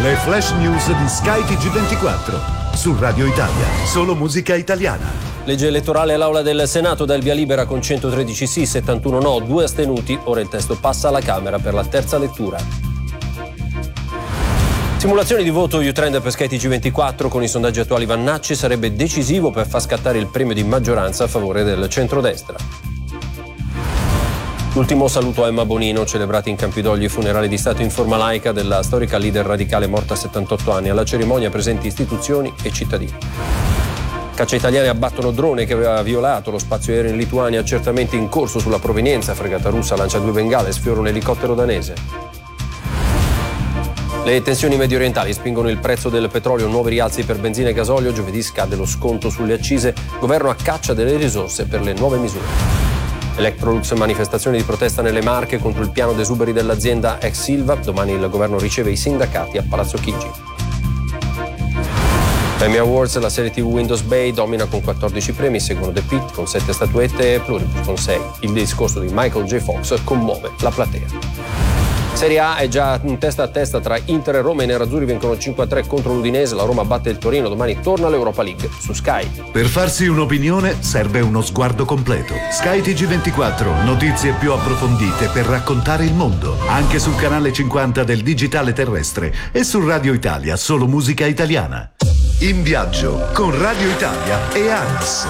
Le flash news di Sky TG24. Su Radio Italia, solo musica italiana. Legge elettorale all'Aula del Senato dà il via libera con 113 sì, 71 no, 2 astenuti. Ora il testo passa alla Camera per la terza lettura. Simulazioni di voto U-Trend per Sky TG24. Con i sondaggi attuali Vannacci sarebbe decisivo per far scattare il premio di maggioranza a favore del centrodestra. L'ultimo saluto a Emma Bonino, celebrati in Campidoglio i funerali di Stato in forma laica della storica leader radicale morta a 78 anni. Alla cerimonia presenti istituzioni e cittadini. Caccia italiane abbattono drone che aveva violato lo spazio aereo in Lituania, accertamenti in corso sulla provenienza. Fregata russa lancia 2 bengale e sfiora un elicottero danese. Le tensioni medio orientali spingono il prezzo del petrolio, nuovi rialzi per benzina e gasolio. Giovedì scade lo sconto sulle accise, governo a caccia delle risorse per le nuove misure. Electrolux, manifestazioni di protesta nelle Marche contro il piano desuberi dell'azienda ex Silva. Domani il governo riceve i sindacati a Palazzo Chigi. Emmy Awards, la serie TV Windows Bay domina con 14 premi, seguono The Pitt con 7 statuette e Pluribus con 6. Il discorso di Michael J. Fox commuove la platea. Serie A è già in testa a testa tra Inter e Roma. I nerazzurri vincono 5-3 contro l'Udinese, la Roma batte il Torino, domani torna all'Europa League su Sky. Per farsi un'opinione serve uno sguardo completo. Sky TG24, notizie più approfondite per raccontare il mondo, anche sul canale 50 del digitale terrestre e su Radio Italia, solo musica italiana. In viaggio con Radio Italia e ANAS.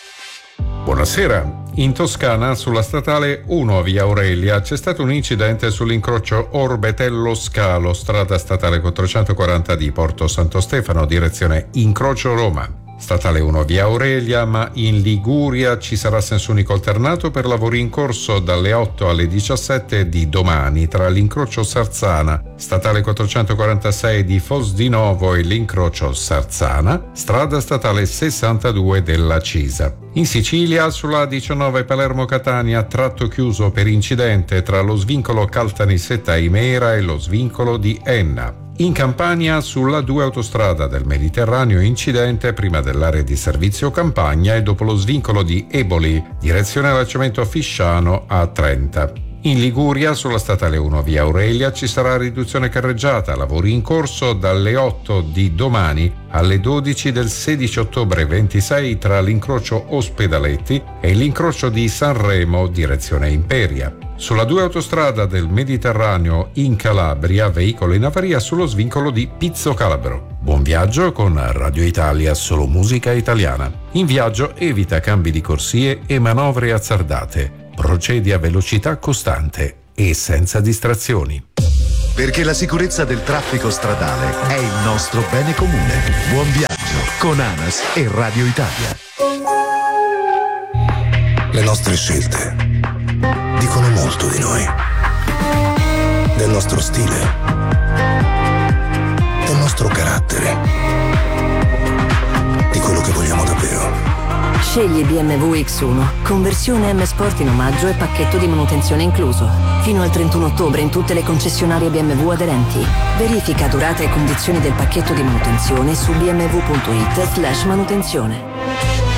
Buonasera. In Toscana, sulla statale 1 a via Aurelia, c'è stato un incidente sull'incrocio Orbetello-Scalo, strada statale 440 di Porto Santo Stefano, direzione incrocio Roma. Statale 1 via Aurelia, ma in Liguria ci sarà senso unico alternato per lavori in corso dalle 8 alle 17 di domani tra l'incrocio Sarzana, statale 446 di Fosdinovo e l'incrocio Sarzana, strada statale 62 della Cisa. In Sicilia, sulla 19 Palermo-Catania, tratto chiuso per incidente tra lo svincolo Caltanissetta-Imera e lo svincolo di Enna. In Campania, sulla 2 autostrada del Mediterraneo, incidente prima dell'area di servizio Campagna e dopo lo svincolo di Eboli, direzione allacciamento Fisciano a 30. In Liguria, sulla statale 1 via Aurelia, ci sarà riduzione carreggiata, lavori in corso dalle 8 di domani alle 12 del 16 ottobre 26 tra l'incrocio Ospedaletti e l'incrocio di Sanremo, direzione Imperia. Sulla 2 autostrada del Mediterraneo in Calabria, veicolo in avaria sullo svincolo di Pizzo Calabro. Buon viaggio con Radio Italia, solo musica italiana. In viaggio evita cambi di corsie e manovre azzardate. Procedi a velocità costante e senza distrazioni. Perché la sicurezza del traffico stradale è il nostro bene comune. Buon viaggio con ANAS e Radio Italia. Le nostre scelte dicono molto di noi, del nostro stile, del nostro carattere, di quello che vogliamo davvero. Scegli BMW X1, conversione M Sport in omaggio e pacchetto di manutenzione incluso. Fino al 31 ottobre in tutte le concessionarie BMW aderenti. Verifica durata e condizioni del pacchetto di manutenzione su bmw.it/manutenzione.